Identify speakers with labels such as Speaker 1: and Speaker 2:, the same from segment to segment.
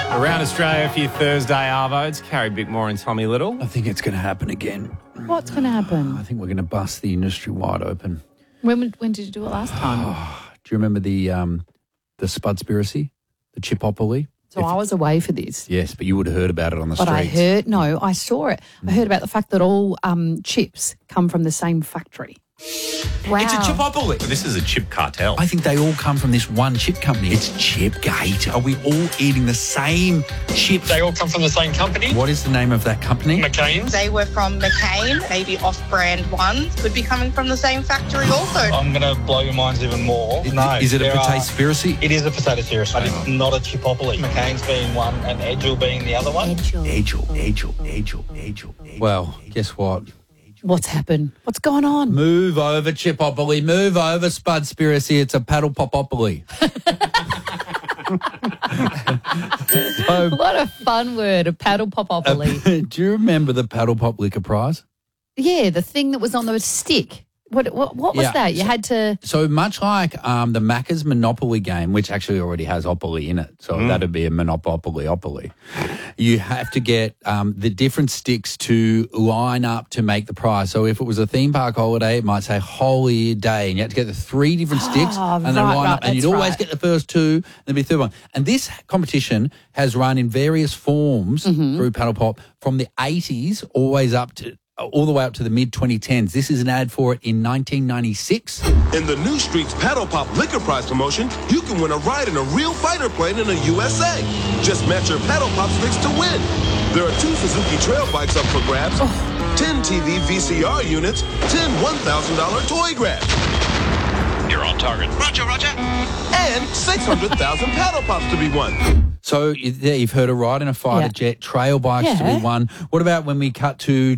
Speaker 1: Around Australia for your Thursday, Arvo. It's Carrie Bickmore and Tommy Little.
Speaker 2: I think it's going to happen again.
Speaker 3: What's going to happen?
Speaker 2: I think we're going to bust the industry wide open.
Speaker 3: When did you do it last time?
Speaker 2: Do you remember the Spudspiracy, the Chipopoly?
Speaker 3: So I was away for this.
Speaker 2: Yes, but you would have heard about it on the
Speaker 3: But
Speaker 2: streets.
Speaker 3: I saw it. I heard about the fact that all chips come from the same factory. Wow.
Speaker 1: It's a Chipopoly. This is a chip cartel.
Speaker 2: I think they all come from this one chip company. It's Chipgate. Are we all eating the same chips?
Speaker 4: They all come from the same company.
Speaker 2: What is the name of that company?
Speaker 4: McCain's.
Speaker 5: They were from McCain, maybe off-brand ones could be coming from the same factory also.
Speaker 4: I'm going to blow your minds even more. No.
Speaker 2: Is it a potato-spiracy?
Speaker 4: It is a potato-spiracy, but it's not a Chipopoly. McCain's being one and Edgel being the other one.
Speaker 2: Edgel. Well, guess what?
Speaker 3: What's happened? What's going on?
Speaker 2: Move over, Chipopoly. Move over, Spudspiracy. It's a paddle popopoly.
Speaker 3: What a fun word, a paddle popopoly.
Speaker 2: Do you remember the Paddle Pop Liquor Prize?
Speaker 3: Yeah, the thing that was on the stick. What was that? You had to...
Speaker 2: So much like the Macca's Monopoly game, which actually already has Opoly in it, so that'd be a Monopoly. You have to get the different sticks to line up to make the prize. So if it was a theme park holiday, it might say Holy Day, and you had to get the 3 different sticks and then line up, and you'd always get the first 2, and there'd be a third one. And this competition has run in various forms through Paddle Pop from the 80s all the way up to the mid-2010s. This is an ad for it in 1996.
Speaker 6: In the New Streets Paddle Pop Liquor Prize promotion, you can win a ride in a real fighter plane in the USA. Just match your Paddle Pop sticks to win. There are 2 Suzuki Trail bikes up for grabs, 10 TV VCR units, 10 $1,000 toy grabs.
Speaker 4: You're on target.
Speaker 6: Roger. And 600,000 Paddle Pops to be won.
Speaker 2: So you've heard of riding a fighter jet, trail bikes to be won. What about when we cut to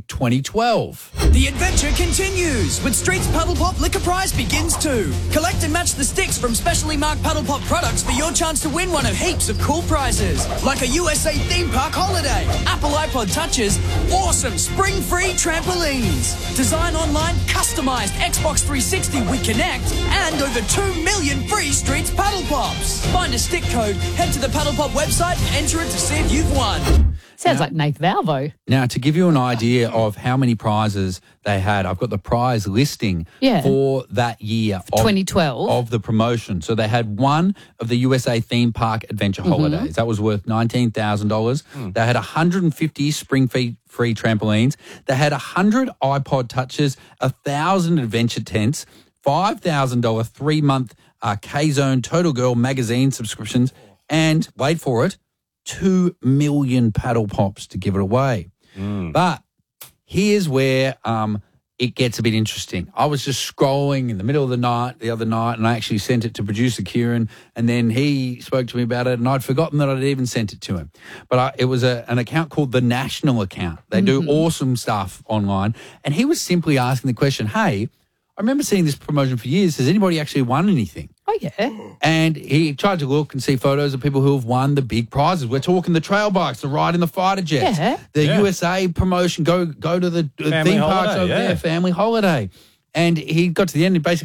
Speaker 2: 2012?
Speaker 7: The adventure continues with Streets Paddle Pop Liquor Prize begins too. Collect and match the sticks from specially marked Paddle Pop products for your chance to win one of heaps of cool prizes, like a USA theme park holiday, Apple iPod Touches, awesome spring-free trampolines, design online customized Xbox 360 with Kinect, and over 2 million free Streets Paddle Pops. Find a stick code, head to the Paddle Pop website and enter it to see if you've won.
Speaker 3: Sounds like Nath Valvo.
Speaker 2: Now, to give you an idea of how many prizes they had, I've got the prize listing for that year.
Speaker 3: 2012.
Speaker 2: Of the promotion. So they had one of the USA theme park adventure holidays. That was worth $19,000. They had 150 spring-free trampolines. They had 100 iPod touches, 1,000 adventure tents, $5,000 3-month K-Zone Total Girl magazine subscriptions, and, wait for it, 2 million paddle pops to give it away. But here's where it gets a bit interesting. I was just scrolling in the middle of the night the other night, and I actually sent it to producer Kieran, and then he spoke to me about it, and I'd forgotten that I'd even sent it to him. But it was an account called The National Account. They do awesome stuff online, and he was simply asking the question, hey, I remember seeing this promotion for years. Has anybody actually won anything?
Speaker 3: Oh, yeah.
Speaker 2: And he tried to look and see photos of people who have won the big prizes. We're talking the trail bikes, the ride in the fighter jets, the USA promotion, go to the theme parks over there, family holiday. And he got to the end and basically